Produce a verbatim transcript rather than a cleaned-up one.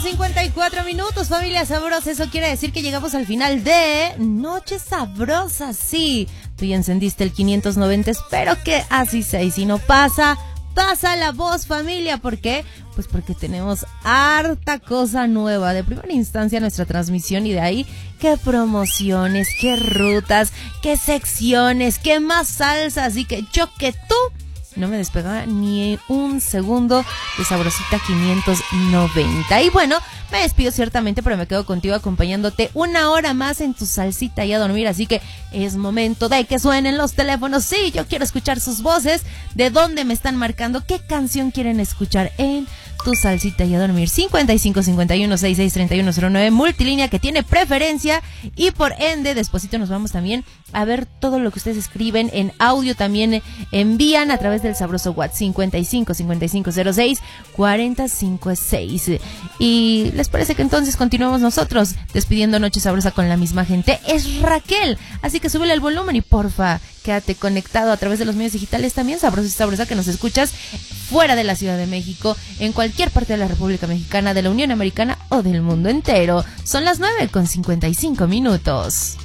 cincuenta y cuatro minutos, familia sabrosa. Eso quiere decir que llegamos al final de Noche Sabrosa. Sí, tú ya encendiste el quinientos noventa, espero que así sea. Y si no pasa, pasa la voz, familia. ¿Por qué? Pues porque tenemos harta cosa nueva. De primera instancia nuestra transmisión, y de ahí qué promociones, qué rutas, qué secciones, qué más salsa. Así que yo que tú no me despegaba ni un segundo de Sabrosita quinientos noventa. Y bueno, me despido ciertamente, pero me quedo contigo acompañándote una hora más en tu salsita y a dormir. Así que es momento de que suenen los teléfonos. Sí, yo quiero escuchar sus voces. ¿De dónde me están marcando? ¿Qué canción quieren escuchar en tu salsita y a dormir? cincuenta y cinco cincuenta y uno sesenta y seis treinta y uno cero nueve, multilínea que tiene preferencia, y por ende despuesito nos vamos también a ver todo lo que ustedes escriben en audio. También envían a través del sabroso WhatsApp cincuenta y cinco cincuenta y cinco cero seis cuarenta cincuenta y seis. Y les parece que entonces continuamos nosotros despidiendo Noche Sabrosa con la misma gente. Es Raquel, así que súbele el volumen y porfa, quédate conectado a través de los medios digitales también, Sabroso y Sabrosa, que nos escuchas fuera de la Ciudad de México, en cualquier parte de la República Mexicana, de la Unión Americana o del mundo entero. Son las nueve con cincuenta y cinco minutos.